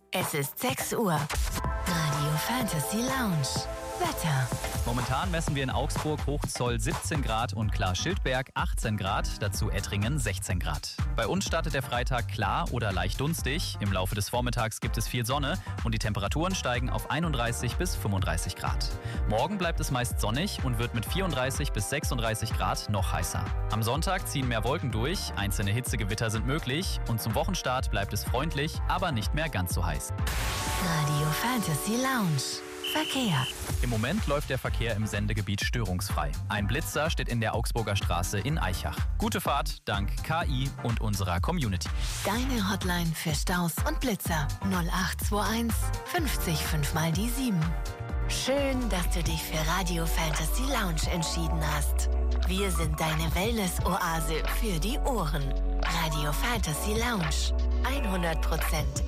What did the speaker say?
Es ist 6 Uhr. Radio Fantasy Lounge. Wetter. Momentan messen wir in Augsburg Hochzoll 17 Grad und Klar-Schildberg 18 Grad, dazu Ettringen 16 Grad. Bei uns startet der Freitag klar oder leicht dunstig. Im Laufe des Vormittags gibt es viel Sonne und die Temperaturen steigen auf 31 bis 35 Grad. Morgen bleibt es meist sonnig und wird mit 34 bis 36 Grad noch heißer. Am Sonntag ziehen mehr Wolken durch, einzelne Hitzegewitter sind möglich und zum Wochenstart bleibt es freundlich, aber nicht mehr ganz so heiß. Radio Fantasy Lounge. Verkehr. Im Moment läuft der Verkehr im Sendegebiet störungsfrei. Ein Blitzer steht in der Augsburger Straße in Aichach. Gute Fahrt dank KI und unserer Community. Deine Hotline für Staus und Blitzer 0821 50 5 mal die 7. Schön, dass du dich für Radio Fantasy Lounge entschieden hast. Wir sind deine Wellness-Oase für die Ohren. Radio Fantasy Lounge. 100%